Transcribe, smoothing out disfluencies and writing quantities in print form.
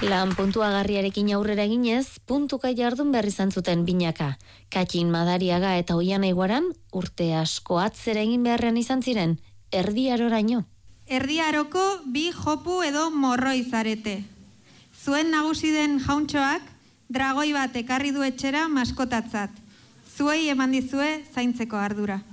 Lan puntuagarriarekin aurrera eginez, puntuka jardun behar izan zuten binaka. Katxin Madariaga eta Oiana Iguaran urte asko atzera egin beharrean izan ziren, erdiaroraino. Erdiaroko bi jopu edo morroi zarete. Zuen nagusi den jauntxoak dragoi bat ekarri du etxera maskotatzat. Zuei eman dizue zaintzeko ardura.